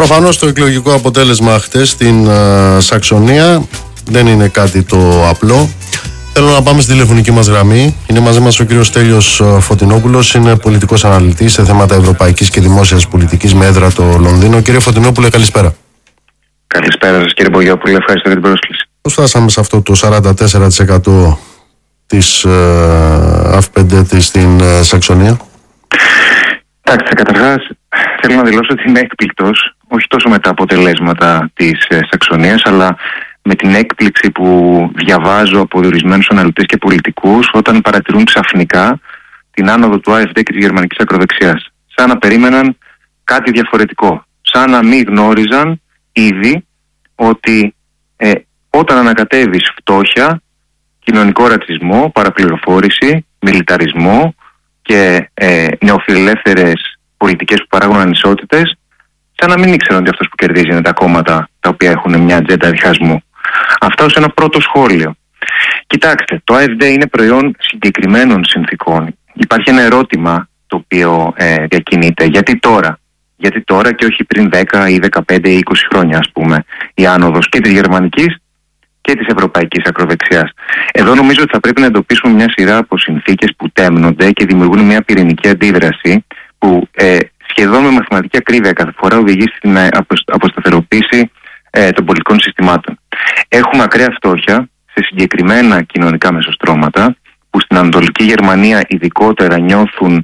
Προφανώς το εκλογικό αποτέλεσμα χτες στην Σαξονία δεν είναι κάτι το απλό. Θέλω να πάμε στη τηλεφωνική μας γραμμή. Είναι μαζί μας ο κύριος Στέλιος Φωτεινόπουλος, είναι πολιτικός αναλυτής σε θέματα ευρωπαϊκής και δημόσιας πολιτικής με έδρα το Λονδίνο. Κύριε Φωτεινόπουλε, καλησπέρα. Καλησπέρα σας κύριε Μπογιόπουλε, ευχαριστώ για την πρόσκληση. Πώς φτάσαμε σε αυτό το 44% της ΑΦ5 στην Σαξονία? Εντάξει, καταρχάς θέλω να δηλώσω ότι είμαι έκπληκτος, όχι τόσο με τα αποτελέσματα της Σαξονίας, αλλά με την έκπληξη που διαβάζω από ορισμένους αναλυτές και πολιτικούς όταν παρατηρούν ξαφνικά την άνοδο του AfD και της γερμανικής ακροδεξιάς. Σαν να περίμεναν κάτι διαφορετικό. Σαν να μην γνώριζαν ήδη ότι όταν ανακατεύεις φτώχεια, κοινωνικό ρατσισμό, παραπληροφόρηση, μιλιταρισμό και νεοφιλελεύθερες πολιτικές που παράγουν ανισότητες, σαν να μην ήξεραν ότι αυτός που κερδίζει είναι τα κόμματα τα οποία έχουν μια ατζέντα διχασμού. Αυτό ως ένα πρώτο σχόλιο. Κοιτάξτε, το AfD είναι προϊόν συγκεκριμένων συνθήκων. Υπάρχει ένα ερώτημα το οποίο διακινείται. Γιατί τώρα και όχι πριν 10 ή 15 ή 20 χρόνια, ας πούμε, η άνοδος και της γερμανικής και της ευρωπαϊκής ακροδεξιάς. Εδώ νομίζω ότι θα πρέπει να εντοπίσουμε μια σειρά από συνθήκες που τέμνονται και δημιουργούν μια πυρηνική αντίδραση που σχεδόν με μαθηματική ακρίβεια κάθε φορά οδηγεί στην αποσταθεροποίηση των πολιτικών συστημάτων. Έχουμε ακραία φτώχεια σε συγκεκριμένα κοινωνικά μεσοστρώματα που στην Ανατολική Γερμανία ειδικότερα νιώθουν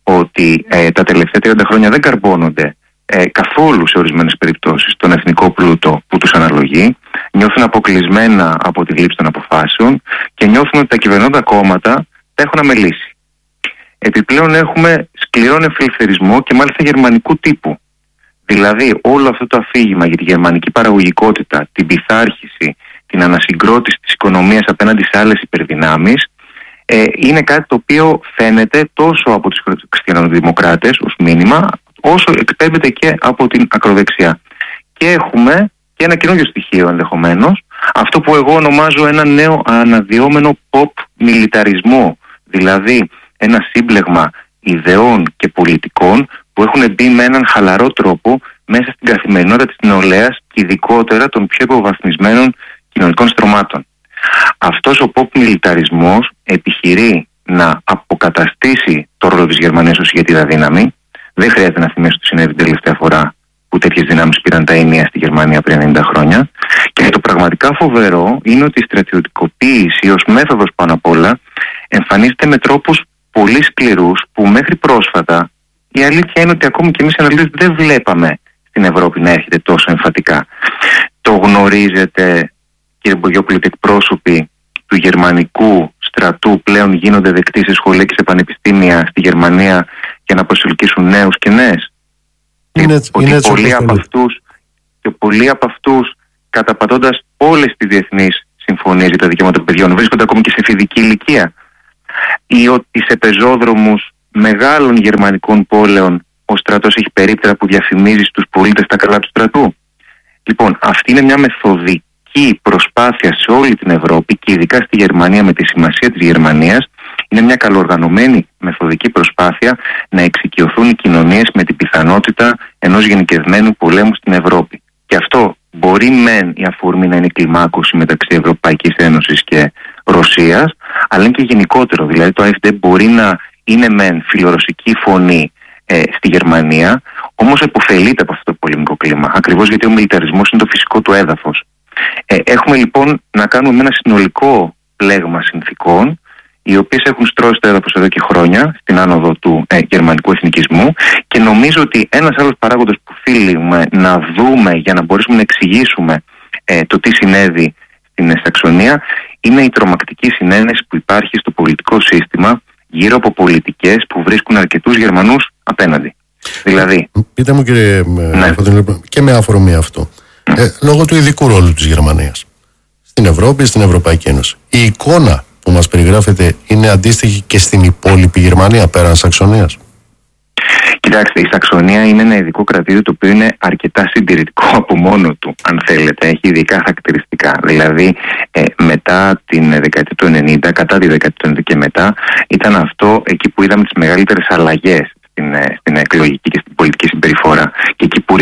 ότι τα τελευταία 30 χρόνια δεν καρπώνονται καθόλου σε ορισμένες περιπτώσεις τον εθνικό πλούτο που τους αναλογεί, νιώθουν αποκλεισμένα από τη λήψη των αποφάσεων και νιώθουν ότι τα κυβερνώντα κόμματα τα έχουν αμελήσει. Επιπλέον έχουμε σκληρόν εμφυλιθερισμό και μάλιστα γερμανικού τύπου. Δηλαδή όλο αυτό το αφήγημα για τη γερμανική παραγωγικότητα, την πειθάρχηση, την ανασυγκρότηση της οικονομίας απέναντι σε άλλες υπερδυνάμεις είναι κάτι το οποίο φαίνεται τόσο από τους χριστιανοδημοκράτες ως μήνυμα, όσο εκπέμπεται και από την ακροδεξιά. Και έχουμε και ένα καινούριο στοιχείο ενδεχομένως, αυτό που εγώ ονομάζω ένα νέο αναδυόμενο pop μιλιταρισμό, δηλαδή ένα σύμπλεγμα ιδεών και πολιτικών που έχουν μπει με έναν χαλαρό τρόπο μέσα στην καθημερινότητα της νεολαίας και ειδικότερα των πιο υποβαθμισμένων κοινωνικών στρωμάτων. Αυτός ο pop μιλιταρισμός επιχειρεί να αποκαταστήσει το ρόλο της Γερμανίας ως ηγετίδα δύναμη. Δεν χρειάζεται να θυμίσω ότι συνέβη την τελευταία φορά που τέτοιες δυνάμεις πήραν τα ηνία στη Γερμανία πριν 90 χρόνια. Και το πραγματικά φοβερό είναι ότι η στρατιωτικοποίηση ως μέθοδος πάνω απ' όλα εμφανίζεται με τρόπους πολύ σκληρούς που μέχρι πρόσφατα η αλήθεια είναι ότι ακόμη και εμείς οι αναλυτές δεν βλέπαμε στην Ευρώπη να έρχεται τόσο εμφατικά. Το γνωρίζετε, κύριε Μπογιόπουλε, ότι εκπρόσωποι του γερμανικού στρατού πλέον γίνονται δεκτοί σε σχολεία και σε πανεπιστήμια στη Γερμανία για να προσελκύσουν νέους και νέες? Πολλοί από αυτούς καταπατώντας όλες τις διεθνείς συμφωνίες για τα δικαιώματα των παιδιών βρίσκονται ακόμη και σε φοιτητική ηλικία, ή ότι σε πεζόδρομους μεγάλων γερμανικών πόλεων ο στρατός έχει περίπτερα που διαφημίζει στους πολίτες τα καλά του στρατού. Λοιπόν, αυτή είναι μια μεθοδική προσπάθεια σε όλη την Ευρώπη και ειδικά στη Γερμανία, με τη σημασία της Γερμανίας, είναι μια καλοοργανωμένη μεθοδική προσπάθεια να εξοικειωθούν οι κοινωνίες με την πιθανότητα ενός γενικευμένου πολέμου στην Ευρώπη. Και αυτό μπορεί μεν η αφορμή να είναι η κλιμάκωση μεταξύ Ευρωπαϊκής Ένωσης και Ρωσίας, αλλά είναι και γενικότερο. Δηλαδή το AfD μπορεί να είναι μεν φιλορωσική φωνή στη Γερμανία, όμως επωφελείται από αυτό το πολεμικό κλίμα, ακριβώς γιατί ο μιλιταρισμός είναι το φυσικό του έδαφος. Έχουμε λοιπόν να κάνουμε με ένα συνολικό πλέγμα συνθήκων, οι οποίες έχουν στρώσει το έδαφος εδώ και χρόνια στην άνοδο του γερμανικού εθνικισμού, και νομίζω ότι ένας άλλος παράγοντας που οφείλουμε να δούμε για να μπορέσουμε να εξηγήσουμε το τι συνέβη στην Σαξονία είναι η τρομακτική συνένεση που υπάρχει στο πολιτικό σύστημα γύρω από πολιτικές που βρίσκουν αρκετούς Γερμανούς απέναντι. Δηλαδή, πείτε μου κύριε και με αφορμή αυτό, λόγω του ειδικού ρόλου της Γερμανίας στην Ευρώπη, στην Ευρωπαϊκή Ένωση, η εικόνα που μας περιγράφεται είναι αντίστοιχη και στην υπόλοιπη Γερμανία πέραν Σαξονίας? Κοιτάξτε, η Σαξονία είναι ένα ειδικό κρατήδιο το οποίο είναι αρκετά συντηρητικό από μόνο του, αν θέλετε. Έχει ειδικά χαρακτηριστικά. Δηλαδή, μετά την δεκαετία του 90, κατά τη δεκαετία του 90 και μετά, ήταν αυτό εκεί που είδαμε τις μεγαλύτερες αλλαγές στην εκλογική και στην πολιτική συμπεριφορά. Και εκεί που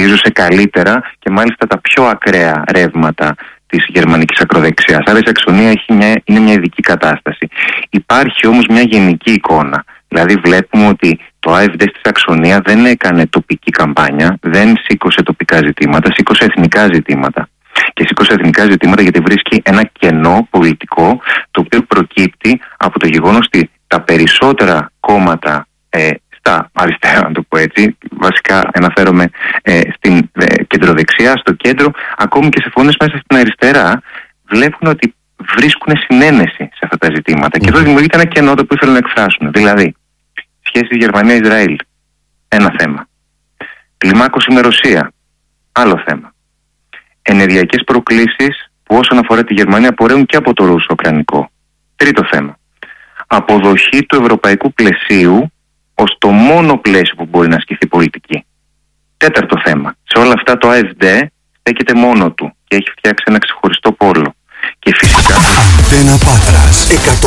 διασφαλίζωσε καλύτερα και μάλιστα τα πιο ακραία ρεύματα της γερμανικής ακροδεξιάς. Άρα η Σαξονία είναι μια ειδική κατάσταση. Υπάρχει όμως μια γενική εικόνα. Δηλαδή βλέπουμε ότι το AfD στη Σαξονία δεν έκανε τοπική καμπάνια, δεν σήκωσε τοπικά ζητήματα, σήκωσε εθνικά ζητήματα. Και σήκωσε εθνικά ζητήματα γιατί βρίσκει ένα κενό πολιτικό, το οποίο προκύπτει από το γεγονός ότι τα περισσότερα κόμματα στα αριστερά, να το πω έτσι, βασικά αναφέρομαι στην κεντροδεξιά, στο κέντρο, ακόμη και σε φωνές μέσα στην αριστερά, βλέπουν ότι βρίσκουν συνένεση σε αυτά τα ζητήματα. Και εδώ δημιουργείται ένα κενό το οποίο θέλουν να εκφράσουν. Δηλαδή, σχέσεις Γερμανία-Ισραήλ, ένα θέμα. Κλιμάκωση με Ρωσία, άλλο θέμα. Ενεργειακές προκλήσεις που όσον αφορά τη Γερμανία απορρέουν και από το ρούσο-ουκρανικό. Τρίτο θέμα. Αποδοχή του ευρωπαϊκού πλαισίου ως το μόνο πλαίσιο που μπορεί να ασκηθεί πολιτική. Τέταρτο θέμα. Σε όλα αυτά το AfD στέκεται μόνο του και έχει φτιάξει ένα ξεχωριστό πόλο. Και φυσικά... Αντένα Πάτρας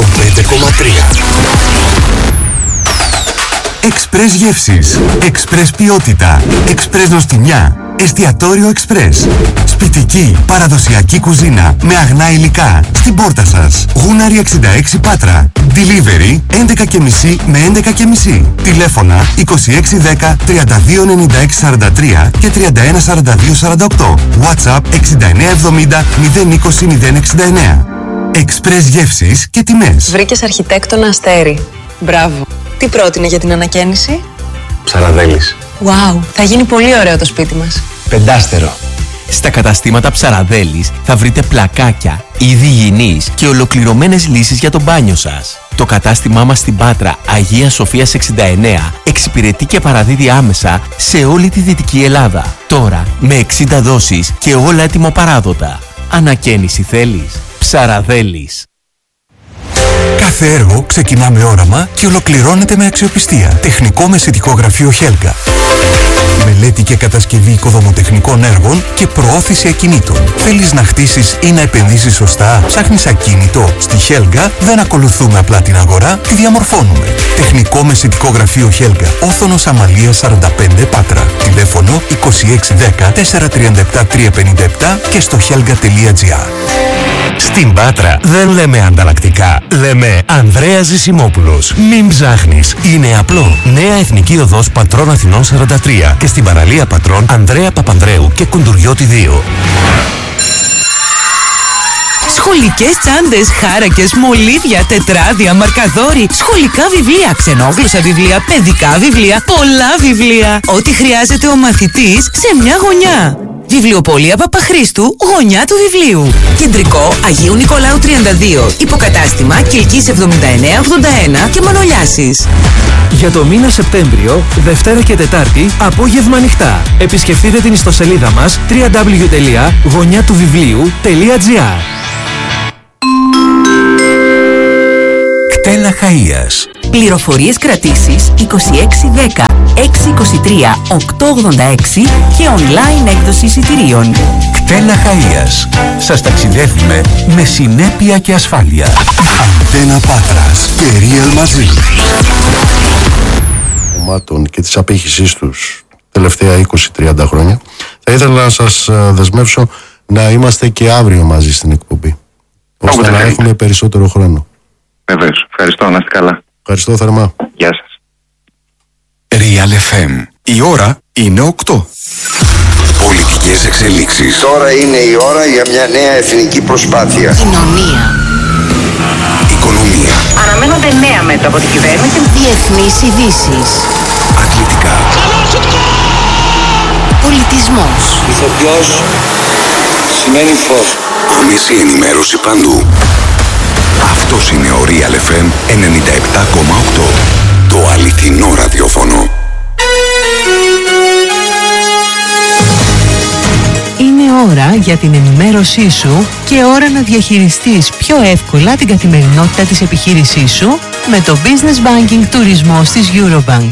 105,3. Εξπρές γεύσεις, εξπρές ποιότητα, εξπρές νοστιμιά, εστιατόριο εξπρές. Σπιτική, παραδοσιακή κουζίνα με αγνά υλικά στην πόρτα σας. Γούναρη 66 Πάτρα. Delivery 11.30 με 11.30. Τηλέφωνα 2610 329643 και 314248. WhatsApp 6970 020 069. Εξπρές γεύσεις και τιμές. Βρήκες αρχιτέκτονα Αστέρι. Μπράβο. Τι πρότεινε για την ανακαίνιση? Ψαραδέλης. Wow, θα γίνει πολύ ωραίο το σπίτι μας. 5 Στα καταστήματα Ψαραδέλης θα βρείτε πλακάκια, είδη υγιεινής και ολοκληρωμένες λύσεις για το μπάνιο σας. Το κατάστημά μας στην Πάτρα Αγία Σοφίας 69 εξυπηρετεί και παραδίδει άμεσα σε όλη τη Δυτική Ελλάδα. Τώρα με 60 δόσεις και όλα έτοιμο-παράδοτα. Ανακαίνιση θέλεις? Ψαραδέλης. Κάθε έργο ξεκινά με όραμα και ολοκληρώνεται με αξιοπιστία. Τεχνικό μεσητικό γραφείο Helga. Μελέτη και κατασκευή οικοδομοτεχνικών έργων και προώθηση ακινήτων. Θέλεις να χτίσεις ή να επενδύσεις σωστά? Ψάχνεις ακίνητο? Στη Helga δεν ακολουθούμε απλά την αγορά, τη διαμορφώνουμε. Τεχνικό μεσητικό γραφείο Helga. Όθωνος Αμαλίας 45 Πάτρα. Τηλέφωνο 2610 437 357 και στο helga.gr. Στην Πάτρα δεν λέμε ανταλλακτικά, λέμε Ανδρέας Ζησιμόπουλος. Μην ψάχνεις, είναι απλό. Νέα Εθνική Οδός Πατρών Αθηνών 43 και στην παραλία Πατρών Ανδρέα Παπανδρέου και Κουντουριώτη 2. Σχολικές τσάντες, χάρακες, μολύβια, τετράδια, μαρκαδόροι, σχολικά βιβλία, ξενόγλωσσα βιβλία, παιδικά βιβλία, πολλά βιβλία. Ό,τι χρειάζεται ο μαθητής σε μια γωνιά. Βιβλιοπωλεία Παπαχρήστου, γωνιά του βιβλίου. Κεντρικό Αγίου Νικολάου 32. Υποκατάστημα Κιλκής 7981 και Μανολιάσης. Για το μήνα Σεπτέμβριο, Δευτέρα και Τετάρτη, απόγευμα ανοιχτά. Επισκεφτείτε την ιστοσελίδα μας www.γωνιατουβιβλίου.gr. Κτέλα Χαΐας. Πληροφορίες κρατήσεις 2610 623 886 και online έκδοση εισιτηρίων. Κτέλα Χαΐας. Σας ταξιδεύουμε με συνέπεια και ασφάλεια. Αντένα Πάτρας και Real μαζί. Κομμάτων και της απήχησής τους τελευταία 20-30 χρόνια. Θα ήθελα να σας δεσμεύσω να είμαστε και αύριο μαζί στην εκπομπή, ώστε να έχουμε περισσότερο χρόνο. Βεβαίως. Ευχαριστώ. Να είστε καλά. Ευχαριστώ θερμά. Γεια σας. Real FM. Η ώρα είναι 8. Πολιτικές εξελίξεις. Τώρα είναι η ώρα για μια νέα εθνική προσπάθεια. Κοινωνία. Οικονομία. Αναμένονται νέα μέτρα από την κυβέρνηση. Διεθνείς ειδήσεις. Αθλητικά. Πολιτισμός. Ηθοποιός σημαίνει φως. Άμεση ενημέρωση παντού. Αυτός είναι ο Real FM 97,8. Το αληθινό ραδιόφωνο. Είναι ώρα για την ενημέρωσή σου και ώρα να διαχειριστείς πιο εύκολα την καθημερινότητα της επιχείρησής σου με το Business Banking Τουρισμός της Eurobank.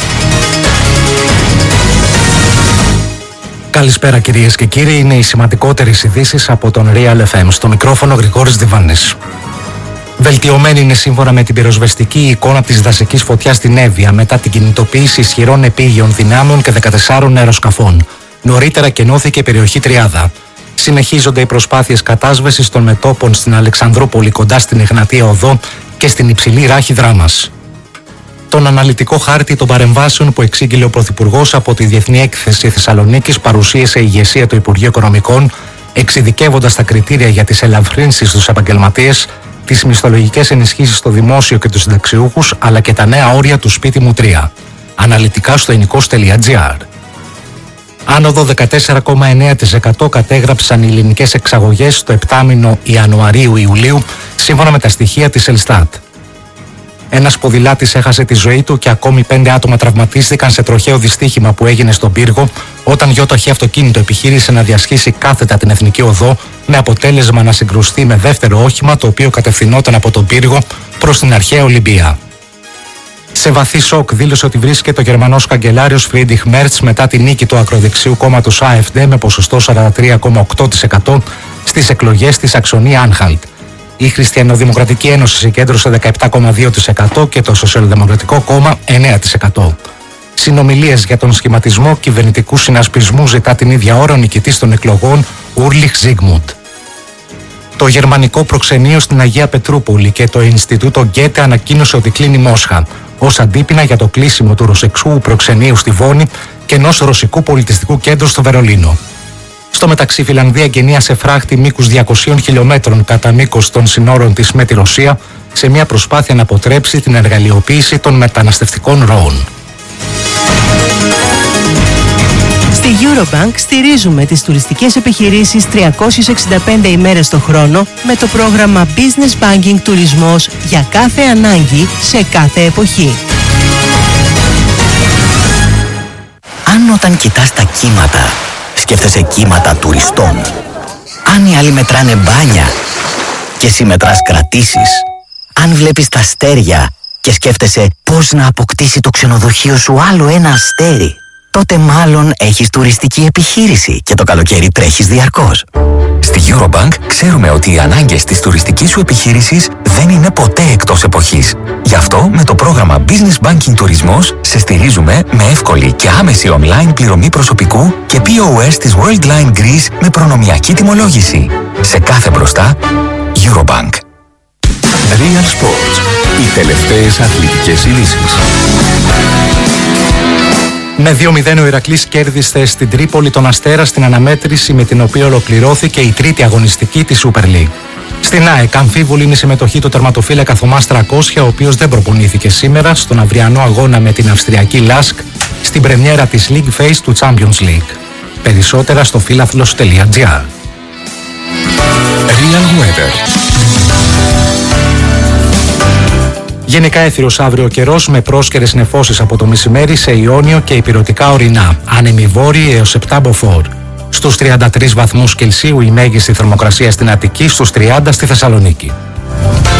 Καλησπέρα κυρίες και κύριοι, είναι οι σημαντικότερες ειδήσεις από τον Real FM. Στο μικρόφωνο Γρηγόρης Διβάνης. Βελτιωμένη είναι σύμφωνα με την πυροσβεστική εικόνα της δασικής φωτιάς στην Εύβοια μετά την κινητοποίηση ισχυρών επίγειων δυνάμεων και 14 αεροσκαφών. Νωρίτερα κενώθηκε η περιοχή Τριάδα. Συνεχίζονται οι προσπάθειες κατάσβεσης των μετώπων στην Αλεξανδρούπολη κοντά στην Εγνατία Οδό και στην Υψηλή Ράχη Δράμας. Τον αναλυτικό χάρτη των παρεμβάσεων που εξήγηλε ο Πρωθυπουργός από τη Διεθνή Έκθεση Θεσσαλονίκης παρουσίασε η ηγεσία του Υπουργείου Οικονομικών, εξειδικεύοντας τα κριτήρια για τις ελαφρύνσεις στους επαγγελματίες, τις μισθολογικές ενισχύσεις στο δημόσιο και τους συνταξιούχους, αλλά και τα νέα όρια του σπίτι μου 3. Αναλυτικά στο ενοικός.gr. Άνοδο 14,9% κατέγραψαν οι ελληνικές εξαγωγές στο επτάμηνο Ιανουαρίου-Ιουλίου, σύμφωνα με τα στοιχεία της Ελστάτ. Ένας ποδηλάτης έχασε τη ζωή του και ακόμη 5 άτομα τραυματίστηκαν σε τροχαίο δυστύχημα που έγινε στον Πύργο, όταν γιοταχή αυτοκίνητο επιχείρησε να διασχίσει κάθετα την Εθνική Οδό, με αποτέλεσμα να συγκρουστεί με δεύτερο όχημα το οποίο κατευθυνόταν από τον Πύργο προς την αρχαία Ολυμπία. Σε βαθύ σοκ δήλωσε ότι βρίσκεται ο Γερμανός καγκελάριος Φρίντριχ Μέρτς μετά τη νίκη του ακροδεξιού κόμματος AfD με ποσοστό 43,8% στις εκλογές της Σαξονία-Άνχαλτ. Η Χριστιανοδημοκρατική Ένωση συγκέντρωσε 17,2% και το Σοσιαλδημοκρατικό Κόμμα 9%. Συνομιλίες για τον σχηματισμό κυβερνητικού συνασπισμού ζητά την ίδια ώρα ο νικητής των εκλογών Ουρλιχ Ζίγμουντ. Το γερμανικό προξενείο στην Αγία Πετρούπολη και το Ινστιτούτο Γκέτε ανακοίνωσε ότι κλείνει Μόσχα, ως αντίπεινα για το κλείσιμο του ρωσικού προξενείου στη Βόνη και ενός ρωσικού πολιτιστικού κέντρου στο Βερολίνο. Στο μεταξύ, η Φιλανδία εγκαινίασε φράχτη μήκους 200 χιλιόμετρων κατά μήκος των συνόρων της με τη Ρωσία, σε μια προσπάθεια να αποτρέψει την εργαλειοποίηση των μεταναστευτικών ροών. Στη Eurobank στηρίζουμε τις τουριστικές επιχειρήσεις 365 ημέρες το χρόνο με το πρόγραμμα Business Banking Τουρισμός για κάθε ανάγκη σε κάθε εποχή. Αν όταν κοιτάς τα κύματα, σκέφτεσαι κύματα τουριστών. Αν οι άλλοι μετράνε μπάνια και εσύ μετράς κρατήσεις. Αν βλέπεις τα αστέρια και σκέφτεσαι πώς να αποκτήσει το ξενοδοχείο σου άλλο ένα αστέρι, τότε μάλλον έχεις τουριστική επιχείρηση και το καλοκαίρι τρέχεις διαρκώς. Στη Eurobank ξέρουμε ότι οι ανάγκες της τουριστικής σου επιχείρησης δεν είναι ποτέ εκτός εποχής. Γι' αυτό με το πρόγραμμα Business Banking Τουρισμός σε στηρίζουμε με εύκολη και άμεση online πληρωμή προσωπικού και POS της Worldline Greece με προνομιακή τιμολόγηση. Σε κάθε μπροστά, Eurobank. Real Sports. Οι τελευταίες αθλητικές ειδήσεις. Με 2-0 ο Ηρακλής κέρδισε στην Τρίπολη τον Αστέρα στην αναμέτρηση με την οποία ολοκληρώθηκε η τρίτη αγωνιστική της Super League. Στην ΑΕΚ αμφίβολη είναι η συμμετοχή του τερματοφύλακα Θωμάς Τρακόσια, ο οποίος δεν προπονήθηκε σήμερα στον αυριανό αγώνα με την Αυστριακή Λάσκ στην πρεμιέρα της League Phase του Champions League. Περισσότερα στο philathlos.gr. Real Weather. Γενικά έθριος αύριο καιρός με πρόσκαιρες νεφώσεις από το μεσημέρι σε Ιόνιο και ηπειρωτικά ορεινά, άνεμοι βόρειοι έως 7 μποφόρ. Στους 33 βαθμούς Κελσίου η μέγιστη θερμοκρασία στην Αττική, στους 30 στη Θεσσαλονίκη.